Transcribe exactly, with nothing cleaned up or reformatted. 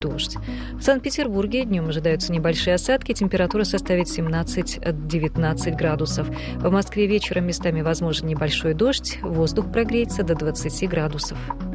дождь. В Санкт-Петербурге днем ожидаются небольшие осадки, температура составит семнадцать-девятнадцать градусов. В Москве вечером местами возможен небольшой дождь, воздух прогреется до двадцати градусов.